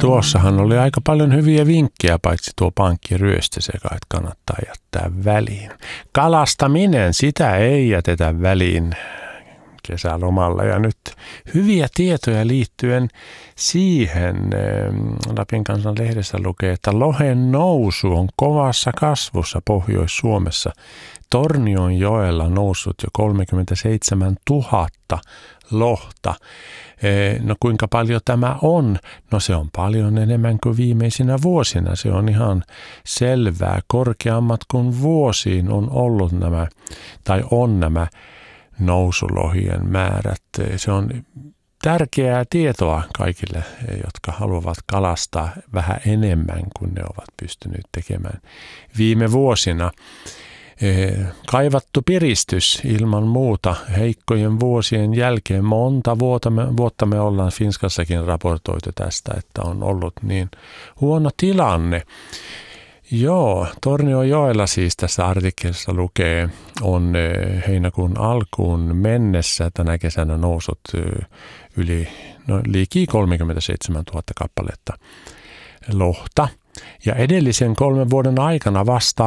tuossahan oli aika paljon hyviä vinkkejä, paitsi tuo pankkiryöstö sekä, että kannattaa jättää väliin. Kalastaminen, sitä ei jätetä väliin kesälomalla. Ja nyt hyviä tietoja liittyen siihen. Lapin Kansan lehdessä lukee, että lohen nousu on kovassa kasvussa Pohjois-Suomessa. Tornionjoella noussut jo 37 000 lohta. No kuinka paljon tämä on? No se on paljon enemmän kuin viimeisinä vuosina. Se on ihan selvää. Korkeammat kuin vuosiin on ollut nämä nousulohien määrät. Se on tärkeää tietoa kaikille, jotka haluavat kalastaa vähän enemmän kuin ne ovat pystyneet tekemään viime vuosina. Kaivattu piristys ilman muuta heikkojen vuosien jälkeen. Monta vuotta me ollaan Finskassakin raportoitu tästä, että on ollut niin huono tilanne. Joo, Tornionjoella siis tässä artikkelissa lukee, on heinäkuun alkuun mennessä tänä kesänä nousut liki 37 000 kappaletta lohta. Ja edellisen 3 vuoden aikana